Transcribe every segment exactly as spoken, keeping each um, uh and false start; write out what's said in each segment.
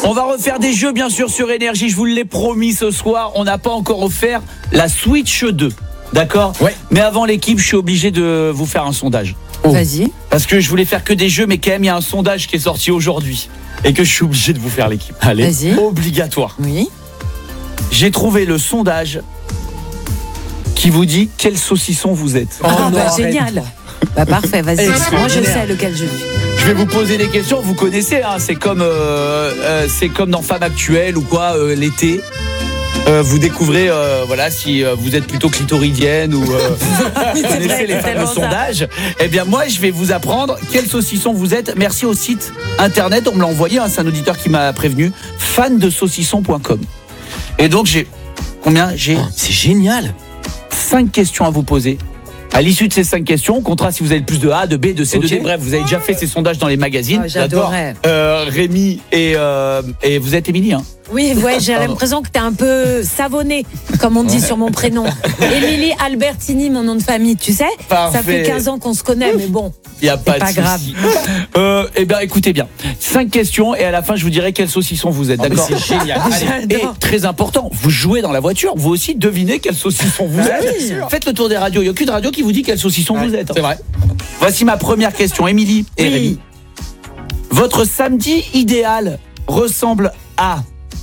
On va refaire des jeux bien sûr sur Énergie, je vous l'ai promis ce soir. On n'a pas encore offert la Switch deux, d'accord ? Ouais. Mais avant l'équipe, je suis obligé de vous faire un sondage. Oh. Vas-y. Parce que je voulais faire que des jeux, mais quand même il y a un sondage qui est sorti aujourd'hui et que je suis obligé de vous faire l'équipe. Allez, vas-y. Obligatoire. Oui. J'ai trouvé le sondage qui vous dit quel saucisson vous êtes. Oh, non, bah, arrête. génial. Bah parfait, vas-y. Moi je sais lequel je suis. Je vais vous poser des questions, vous connaissez, hein, c'est comme, euh, euh, c'est comme dans Femme Actuelle ou quoi, euh, l'été. Euh, vous découvrez, euh, voilà, si euh, vous êtes plutôt clitoridienne ou euh, vous connaissez vrai, les c'est fameux tellement ça. sondages. Eh bien, moi, je vais vous apprendre quel saucisson vous êtes. Merci au site internet, on me l'a envoyé, hein, c'est un auditeur qui m'a prévenu, fan de saucisson point com. Et donc, j'ai combien J'ai C'est génial. cinq questions à vous poser. À l'issue de ces cinq questions, on comptera si vous avez le plus de A, de B, de C, Ok. de D. Bref, vous avez déjà fait ces sondages dans les magazines. Oh, j'adorais. Euh, Rémi et, euh, et vous êtes Émilie, hein. Oui, ouais, j'ai l'impression que t'es un peu savonné, comme on dit sur mon prénom. Émilie Albertini, mon nom de famille, tu sais. Parfait. Ça fait quinze ans qu'on se connaît, mais bon. Il n'y a pas, pas de grave. souci. Euh, eh bien, écoutez bien. Cinq questions et à la fin, je vous dirai quel saucisson vous êtes. D'accord ? C'est génial. Allez. Et très important, vous jouez dans la voiture, vous aussi devinez quel saucisson vous Ah êtes. oui, bien sûr. Faites le tour des radios. Il n'y a aucune radio qui vous dit quel saucisson vous êtes. C'est vrai. Voici ma première question, Émilie et Oui. Rémi. Votre samedi idéal ressemble à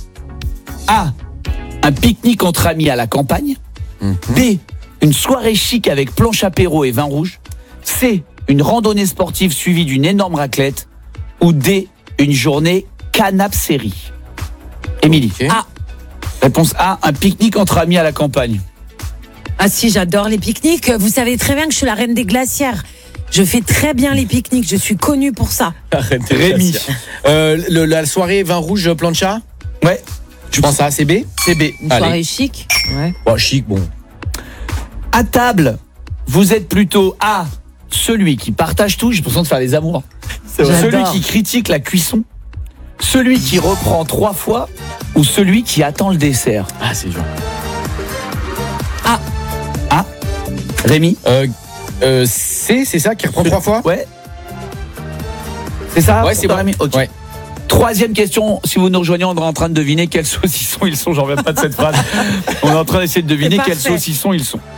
A. Un pique-nique entre amis à la campagne. B. Une soirée chic avec planche apéro et vin rouge. C. Une randonnée sportive suivie d'une énorme raclette. Ou D. Une journée canap série. Émilie. Ok. Ah. Réponse A. Un pique-nique entre amis à la campagne. Ah si, j'adore les pique-niques. Vous savez très bien que je suis la reine des glacières. Je fais très bien les pique-niques. Je suis connue pour ça. Rémi. Euh, le- la soirée vin rouge plancha. Ouais. Je pense à A C B. C B. Une Allez. soirée chic. Ouais. Bon, chic, bon. À table, vous êtes plutôt A. Celui qui partage tout. J'ai l'impression de faire les amours. Celui J'adore. qui critique la cuisson. Celui qui reprend trois fois. Ou celui qui attend le dessert. Ah, c'est dur. Rémi. Euh, euh, C, c'est ça qui reprend trois fois. Ouais. C'est ça Ouais, pour c'est toi, bon. Rémi Ok. Ouais. Troisième question, si vous nous rejoignez, on est en train de deviner quels saucissons ils sont. J'en reviens pas de cette phrase. On est en train d'essayer de deviner C'est quels parfait. saucissons ils sont.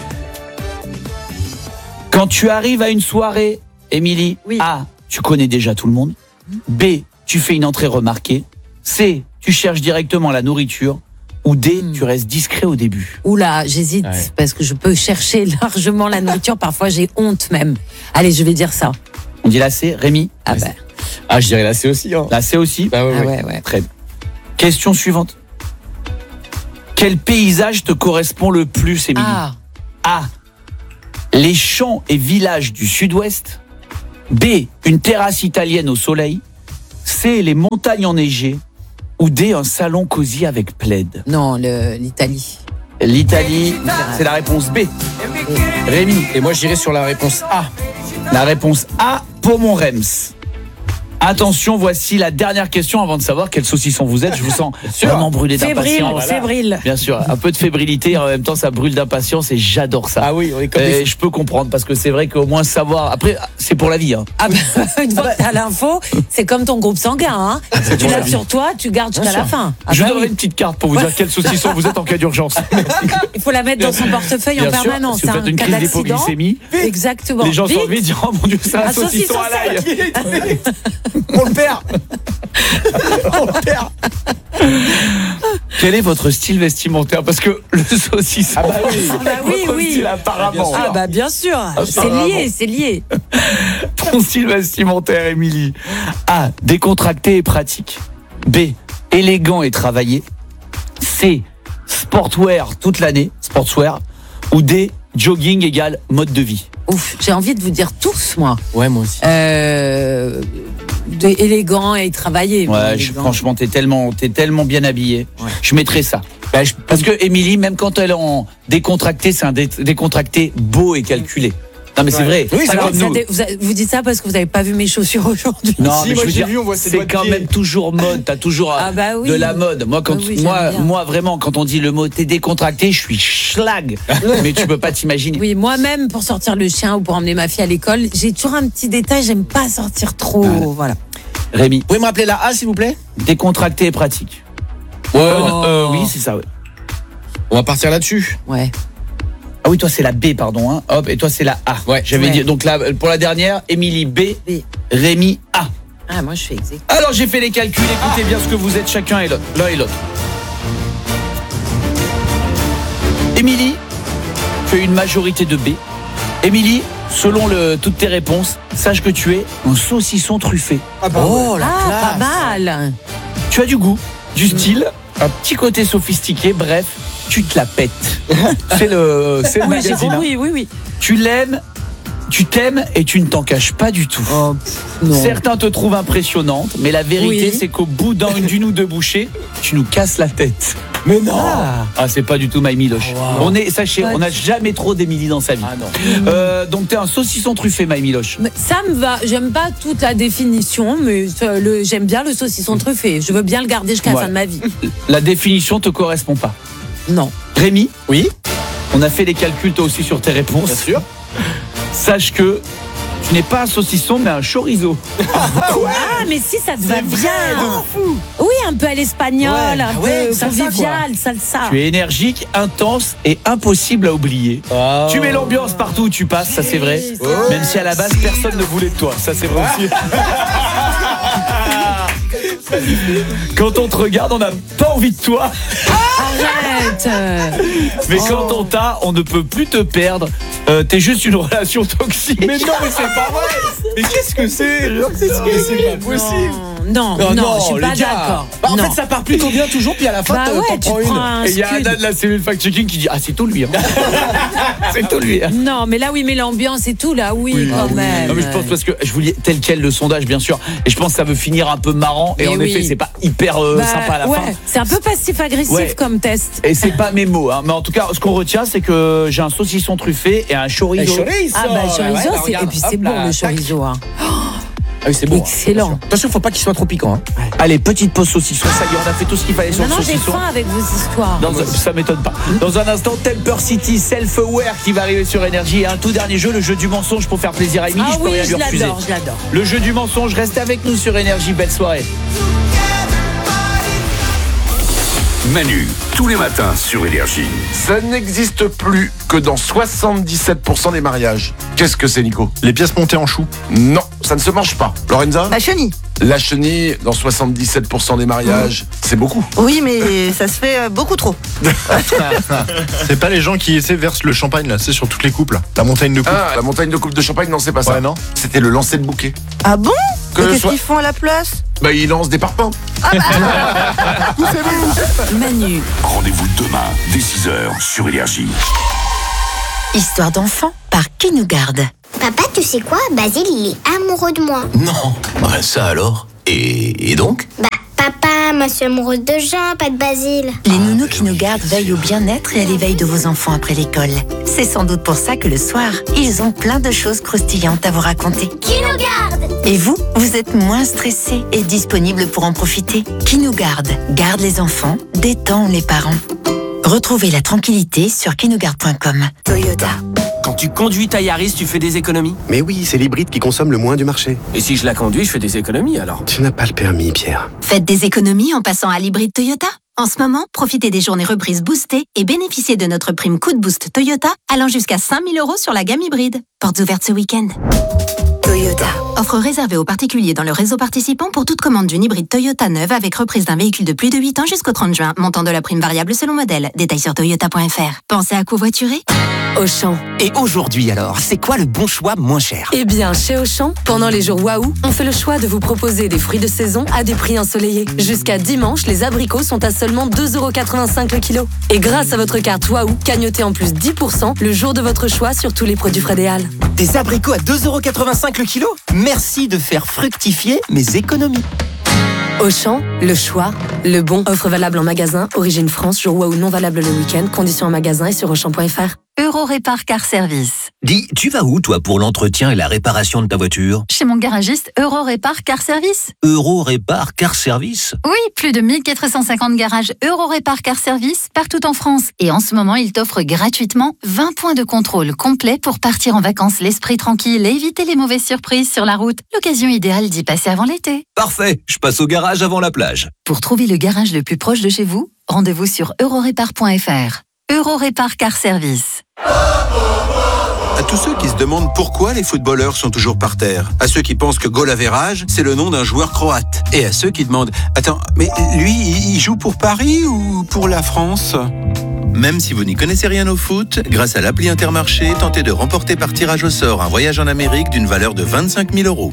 Quand tu arrives à une soirée, Émilie, Oui. A, tu connais déjà tout le monde. B, tu fais une entrée remarquée. C, tu cherches directement la nourriture. Ou D, Hmm. tu restes discret au début. Oula, j'hésite Ouais. parce que je peux chercher largement la nourriture. Parfois, j'ai honte même. Allez, je vais dire ça. On dit la C, Rémi. Ah bah, Ah, je dirais la C aussi. Hein. La C aussi. Bah ouais, ah ouais. ouais, ouais. Très bien. Question suivante. Quel paysage te correspond le plus, Émilie ? Ah, A. Les champs et villages du sud-ouest. B. Une terrasse italienne au soleil. C. Les montagnes enneigées. Ou D. Un salon cosy avec plaid. non, le- l'Italie. L'Italie, c'est la réponse B. Rémi, Et moi, j'irais sur la réponse A. la réponse A pour mon Rems. Attention, voici la dernière question avant de savoir quel saucisson vous êtes. Je vous sens vraiment brûlé Fébrile, d'impatience. fébrile. Bien sûr, un peu de fébrilité, en même temps ça brûle d'impatience et j'adore ça. Ah oui, on est comme Et des... je peux comprendre parce que c'est vrai qu'au moins savoir. Après, c'est pour la vie. Hein. Ah bah, une fois que t'as l'info, c'est comme ton groupe sanguin. Hein. Tu l'as sur toi, tu gardes jusqu'à la fin. Ah Je bah vous donnerai oui. une petite carte pour vous dire quel saucisson vous êtes en cas d'urgence. Il faut la mettre dans son portefeuille en Bien sûr, permanence. si vous C'est faites un une cas crise d'accident. d'hypoglycémie, Exactement. les gens Vite. sont envie de dire oh mon Dieu, c'est un, Un saucisson, saucisson à l'ail. On le perd. On le perd. Quel est votre style vestimentaire ? Parce que le saucisson, Ah bah oui. Ah bah oui, votre oui. style apparemment. Ah bah bien sûr. C'est Apparemment. lié, c'est lié. Ton style vestimentaire, Émilie. A. Décontracté et pratique. B. Élégant et travaillé. C. Sportwear toute l'année. Sportswear. Ou D. Jogging égale mode de vie. Ouf, j'ai envie de vous dire tous, moi. Ouais, moi aussi. Euh, de élégant et travaillé. Ouais, mais je- élégant. franchement, t'es tellement, t'es tellement bien habillé. Ouais. Je mettrais ça. Bah, je- parce que Émilie, même quand elle est en décontracté, c'est un dé- décontracté beau et calculé. Non mais c'est vrai. Oui, c'est Alors, Alors, comme ça nous- dé- vous, a- vous dites ça parce que vous n'avez pas vu mes chaussures aujourd'hui. Non, Si, mais moi, je veux j'ai dire, vu, on voit ses c'est doigts de quand pied. même toujours mode. T'as toujours Ah bah oui. de la mode. Moi, quand Ah oui, j'aime moi, bien. moi vraiment, quand on dit le mot t'es décontracté, je suis schlag. Mais tu peux pas t'imaginer. Oui, moi-même, pour sortir le chien ou pour emmener ma fille à l'école, j'ai toujours un petit détail, j'aime pas sortir trop. Voilà. Rémi. Vous pouvez me rappeler la A, s'il vous plaît? Décontracté et pratique. Ouais, Euh, euh, oui, c'est ça, ouais. On va partir là-dessus. Ouais. Ah oui, toi c'est la B, pardon. Hein. Hop, et toi c'est la A. Ouais. J'avais Ouais. dit. Donc là, pour la dernière, Émilie B, B. Rémi A. Ah, moi je fais exact. Alors j'ai fait les calculs. Écoutez bien ce que vous êtes chacun et l'autre, l'un et l'autre. Émilie fait une majorité de B. Émilie, selon le, toutes tes réponses, sache que tu es un saucisson truffé. Oh, la Ah, classe. pas mal. Tu as du goût, du style, un petit côté sophistiqué, bref, tu te la pètes. C'est le, c'est le Oui, j'ai magazine. hein. compris, oui, oui. Tu l'aimes, tu t'aimes et tu ne t'en caches pas du tout. Oh, pff, non. Certains te trouvent impressionnante, mais la vérité Oui. c'est qu'au bout d'un, d'une ou deux bouchées, tu nous casses la tête. Mais non. Ah, ah, c'est pas du tout My Miloche. Wow. On est, sachez, on n'a jamais trop d'Émilie dans sa vie. Ah non. Euh, donc t'es un saucisson truffé, My Miloche. Mais ça me va. J'aime pas toute la définition, mais ça, le- j'aime bien le saucisson truffé. Je veux bien le garder jusqu'à la Ouais. fin de ma vie. La définition te correspond pas. Non. Rémi, Oui. on a fait les calculs toi aussi sur tes réponses. Bien sûr. Sache que tu n'es pas un saucisson mais un chorizo. Ah, mais si, ça te va bien. Oui, un peu à l'espagnol, Ouais. un Ah peu ouais, salsa, convivial, salsa. Tu es énergique, intense et impossible à oublier. Oh. Tu mets l'ambiance partout où tu passes, ça c'est vrai. Oui, ça. Même si à la base personne ne voulait de toi, ça c'est vrai aussi. Quand on te regarde, on n'a pas envie de toi. Arrête. Mais quand on t'a, on ne peut plus te perdre. Euh, T'es juste une relation toxique. Mais non, mais c'est pas vrai. Mais qu'est-ce que c'est? Qu'est-ce que c'est pas possible? Non, non, non, je suis les pas gars. d'accord. Bah, en Non. fait, ça part plutôt bien toujours, puis à la fin, Bah t'en- ouais, t'en tu prends prends une. un Et il y a scud. Anna de la cellule fact-checking qui dit ah c'est tout lui. Hein. C'est tout lui. Hein. Non, mais là, oui, mais l'ambiance et tout, là, oui, Oui. quand Ah oui. même. Non mais je pense parce que je vous lis tel quel le sondage bien sûr et je pense que ça veut finir un peu marrant et Mais en oui. effet c'est pas hyper euh, Bah, sympa à la ouais, fin. c'est un peu passif-agressif Ouais. comme test. Et c'est pas mes mots hein. Mais en tout cas ce qu'on retient c'est que j'ai un saucisson truffé et un chorizo. Et chorizo. Ah bah, chorizo, Ouais, bah, c'est... regarde, et puis c'est hop bon, là, le tac. chorizo. Hein. Ah oui, c'est bon. Excellent. Attention. Attention, faut pas qu'il soit trop piquant. Hein. Allez petite pause saucisson ça y est on a fait tout ce qu'il fallait sur le Maintenant, j'ai saucisson. faim avec vos histoires. Dans un- ça m'étonne pas. Dans un instant, Temper City Self-Aware qui va arriver sur Énergie et un tout dernier jeu, le jeu du mensonge pour faire plaisir à Émilie. Ah je peux oui, rien je lui refuser. l'adore, je l'adore. Le jeu du mensonge, reste avec nous sur Énergie. Belle soirée. Manu, tous les matins sur Énergie. Ça n'existe plus que dans soixante-dix-sept pour cent des mariages. Qu'est-ce que c'est, Nico? Les pièces montées en chou. Non, ça ne se mange pas. Lorenza? La chenille. La chenille, dans soixante-dix-sept pour cent des mariages, c'est beaucoup. Oui, mais ça se fait euh, beaucoup trop. C'est pas les gens qui essaient versent le champagne là, c'est sur toutes les coupes là. La montagne de coupe. Ah, la montagne de coupe de champagne, non, c'est pas ça. Ouais, non. C'était le lancer de bouquet. Ah bon? Que Et qu'est-ce soit- qu'ils font à la place? Bah, ils lancent des parpaings. Manu, Rendez-vous demain, dès six heures, sur Énergie. Histoire d'enfant par Qui nous garde. Papa, tu sais quoi? Basile, il est amoureux de moi. Non, bah ça alors. Et, et donc? Bah, papa, moi je suis amoureuse de Jean, pas de Basile. Les nounous Qui nous gardent veillent au bien-être et à l'éveil de vos enfants après l'école. C'est sans doute pour ça que le soir, ils ont plein de choses croustillantes à vous raconter. Qui nous garde? Et vous, vous êtes moins stressé et disponible pour en profiter. Qui nous garde? Garde les enfants, détend les parents. Retrouvez la tranquillité sur qui nous garde point com. Toyota. Quand tu conduis ta Yaris, tu fais des économies. Mais oui, c'est l'hybride qui consomme le moins du marché. Et si je la conduis, je fais des économies alors. Tu n'as pas le permis, Pierre. Faites des économies en passant à l'hybride Toyota. En ce moment, profitez des journées reprises boostées et bénéficiez de notre prime coup de boost Toyota allant jusqu'à cinq mille euros sur la gamme hybride. Portes ouvertes ce week-end. Toyota. Offre réservée aux particuliers dans le réseau participant pour toute commande d'une hybride Toyota neuve avec reprise d'un véhicule de plus de huit ans jusqu'au trente juin. Montant de la prime variable selon modèle. Détails sur toyota point f r. Pensez à covoiturer? Auchan. Et aujourd'hui alors, c'est quoi le bon choix moins cher? Eh bien, chez Auchan, pendant les jours Waouh, on fait le choix de vous proposer des fruits de saison à des prix ensoleillés. Jusqu'à dimanche, les abricots sont à seulement deux euros quatre-vingt-cinq le kilo. Et grâce à votre carte Waouh, cagnotez en plus dix pour cent le jour de votre choix sur tous les produits frais des Halles. Des abricots à deux euros quatre-vingt-cinq le kilo? Merci de faire fructifier mes économies. Auchan, le choix, le bon. Offre valable en magasin, origine France, jour Waouh non valable le week-end, conditions en magasin et sur auchan point f r. Eurorépar Car Service. Dis, tu vas où toi pour l'entretien et la réparation de ta voiture? Chez mon garagiste Eurorépar Car Service. Eurorépar Car Service? Oui, plus de mille quatre cent cinquante garages Eurorépar Car Service partout en France. Et en ce moment, il t'offre gratuitement vingt points de contrôle complets pour partir en vacances l'esprit tranquille et éviter les mauvaises surprises sur la route. L'occasion idéale d'y passer avant l'été. Parfait, je passe au garage avant la plage. Pour trouver le garage le plus proche de chez vous, rendez-vous sur eurorépar point f r. Eurorépar Car Service. À tous ceux qui se demandent pourquoi les footballeurs sont toujours par terre. À ceux qui pensent que goal average, c'est le nom d'un joueur croate. Et à ceux qui demandent, attends, mais lui, il joue pour Paris ou pour la France ? Même si vous n'y connaissez rien au foot, grâce à l'appli Intermarché, tentez de remporter par tirage au sort un voyage en Amérique d'une valeur de vingt-cinq mille euros.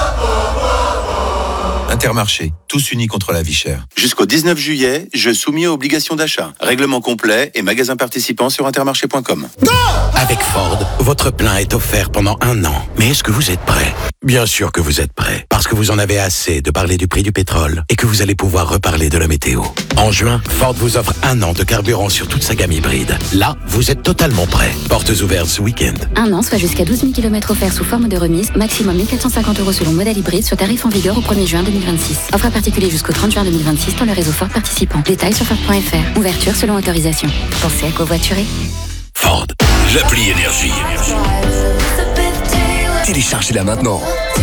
Intermarché, tous unis contre la vie chère. Jusqu'au dix-neuf juillet, jeu soumis à obligation d'achat. Règlement complet et magasins participants sur intermarché point com. Avec Ford, votre plein est offert pendant un an. Mais est-ce que vous êtes prêt? Bien sûr que vous êtes prêt. Parce que vous en avez assez de parler du prix du pétrole et que vous allez pouvoir reparler de la météo. En juin, Ford vous offre un an de carburant sur toute sa gamme hybride. Là, vous êtes totalement prêt. Portes ouvertes ce week-end. Un an, soit jusqu'à douze mille kilomètres offerts sous forme de remise, maximum mille quatre cent cinquante euros selon modèle hybride sur tarif en vigueur au premier juin deux mille vingt-six. Offre à particulier jusqu'au trente juin deux mille vingt-six dans le réseau Ford participant. Détails sur Ford point f r. Ouverture selon autorisation. Pensez à covoiturer. Ford, l'appli Énergie. Téléchargez-la maintenant.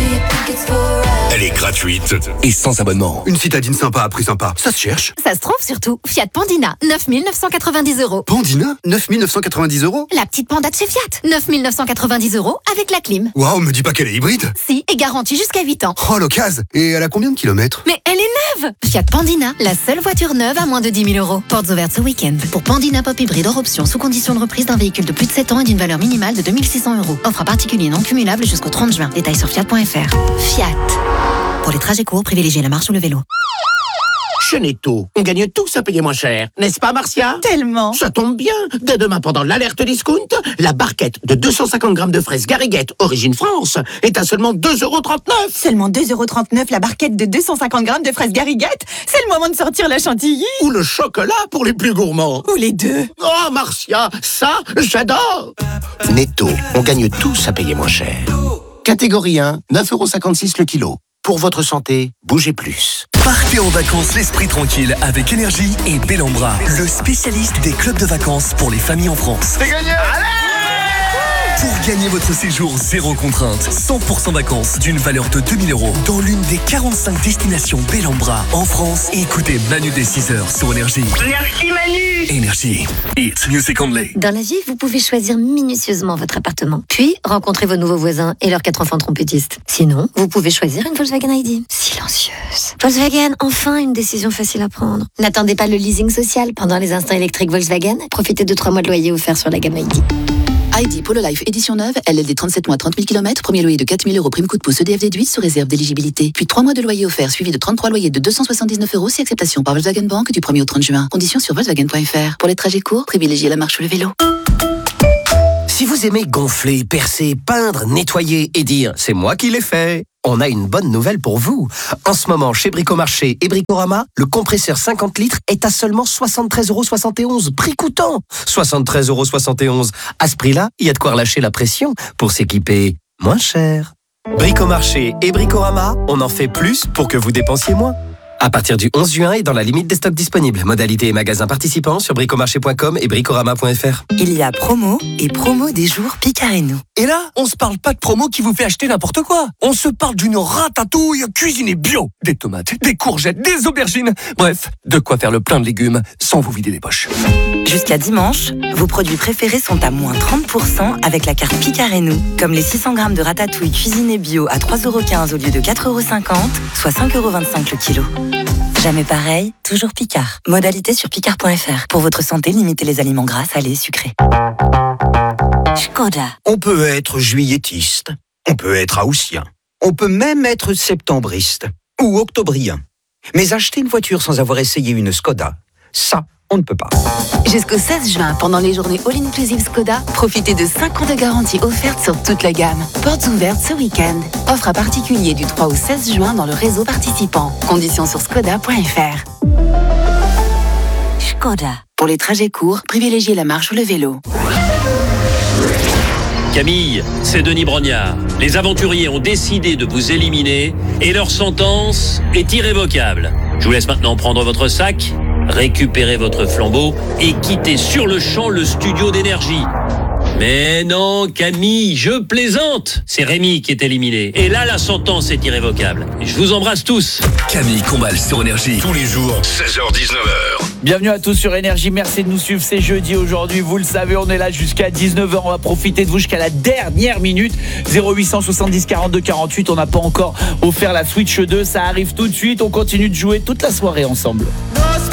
Elle est gratuite. Et sans abonnement. Une citadine sympa à prix sympa. Ça se cherche. Ça se trouve surtout. Fiat Pandina, neuf mille neuf cent quatre-vingt-dix euros. Pandina, neuf mille neuf cent quatre-vingt-dix euros. La petite panda de chez Fiat, neuf mille neuf cent quatre-vingt-dix euros avec la clim. Waouh, me dis pas qu'elle est hybride. Si, et garantie jusqu'à huit ans. Oh, l'occasion. Et elle a combien de kilomètres? Mais elle est neuve. Fiat Pandina, la seule voiture neuve à moins de dix mille euros. Portes ouvertes ce week-end. Pour Pandina Pop hybride hors option, sous condition de reprise d'un véhicule de plus de sept ans et d'une valeur minimale de deux mille six cents euros. Offre à particulier non cumulable jusqu'au trente juin. Détails sur fiat point f r. Fiat. Pour les trajets courts, privilégiez la marche ou le vélo. Chez Netto, on gagne tous à payer moins cher. N'est-ce pas, Marcia? Tellement. Ça tombe bien. Dès demain, pendant l'alerte discount, la barquette de deux cent cinquante grammes de fraises Gariguette, origine France, est à seulement deux euros trente-neuf. Seulement deux euros trente-neuf la barquette de deux cent cinquante grammes de fraises Gariguette. C'est le moment de sortir la chantilly. Ou le chocolat pour les plus gourmands. Ou les deux. Oh, Marcia, ça, j'adore. Netto, on gagne tous à payer moins cher. Catégorie un, neuf euros cinquante-six le kilo. Pour votre santé, bougez plus. Partez en vacances l'esprit tranquille avec Énergie et Bellambra, le spécialiste des clubs de vacances pour les familles en France. C'est gagné! Allez! Pour gagner votre séjour zéro contrainte, cent pour cent vacances d'une valeur de deux mille euros dans l'une des quarante-cinq destinations Bellambra en France. Écoutez Manu dès six heures sur Énergie. Merci Manu. Énergie, it's music only. Dans la vie, vous pouvez choisir minutieusement votre appartement, puis rencontrer vos nouveaux voisins et leurs quatre enfants trompettistes. Sinon, vous pouvez choisir une Volkswagen I D. Silencieuse. Volkswagen, enfin une décision facile à prendre. N'attendez pas le leasing social pendant les instants électriques Volkswagen. Profitez de trois mois de loyer offerts sur la gamme I D. I D Polo Life édition neuve, L L D trente-sept mois, trente mille kilomètres, premier loyer de quatre mille euros, prime coup de pouce E D F déduite sous réserve d'éligibilité. Puis trois mois de loyer offert suivi de trente-trois loyers de deux cent soixante-dix-neuf euros si acceptation par Volkswagen Bank du premier au trente juin. Conditions sur Volkswagen point f r. Pour les trajets courts, privilégiez la marche ou le vélo. Si vous aimez gonfler, percer, peindre, nettoyer et dire « c'est moi qui l'ai fait », on a une bonne nouvelle pour vous. En ce moment, chez Bricomarché et Bricorama, le compresseur cinquante litres est à seulement soixante-treize euros soixante et onze. Prix coûtant soixante-treize euros soixante et onze. À ce prix-là, il y a de quoi relâcher la pression pour s'équiper moins cher. Bricomarché et Bricorama, on en fait plus pour que vous dépensiez moins. À partir du onze juin et dans la limite des stocks disponibles. Modalité et magasins participants sur bricomarché point com et bricorama point f r. Il y a promo et promo des jours Picard et nous. Et là, on se parle pas de promo qui vous fait acheter n'importe quoi. On se parle d'une ratatouille cuisinée bio. Des tomates, des courgettes, des aubergines. Bref, de quoi faire le plein de légumes sans vous vider les poches. Jusqu'à dimanche, vos produits préférés sont à moins trente pour cent avec la carte Picard et nous. Comme les six cents grammes de ratatouille cuisinée bio à trois euros quinze au lieu de quatre euros cinquante, soit cinq euros vingt-cinq le kilo. Jamais pareil, toujours Picard. Modalité sur picard point f r. Pour votre santé, limitez les aliments gras, salés et sucrés. Skoda. On peut être juillettiste, on peut être haussien, on peut même être septembriste ou octobrien. Mais acheter une voiture sans avoir essayé une Skoda, ça, on ne peut pas. Jusqu'au seize juin, pendant les journées All-Inclusive Skoda, profitez de cinq ans de garantie offerte sur toute la gamme. Portes ouvertes ce week-end. Offre à particulier du trois au seize juin dans le réseau participant. Conditions sur skoda point f r. Skoda. Pour les trajets courts, privilégiez la marche ou le vélo. Camille, c'est Denis Brognard. Les aventuriers ont décidé de vous éliminer et leur sentence est irrévocable. Je vous laisse maintenant prendre votre sac, récupérer votre flambeau et quitter sur le champ le studio d'énergie. Mais non, Camille, je plaisante. C'est Rémi qui est éliminé. Et là, la sentence est irrévocable. Et je vous embrasse tous. Camille Combal sur Énergie. Tous les jours, seize heures dix-neuf heures. Bienvenue à tous sur Énergie, merci de nous suivre, c'est jeudi aujourd'hui, vous le savez, on est là jusqu'à dix-neuf heures, on va profiter de vous jusqu'à la dernière minute. Zéro huit cent soixante-dix quarante-deux quarante-huit, on n'a pas encore offert la Switch deux, ça arrive tout de suite, on continue de jouer toute la soirée ensemble.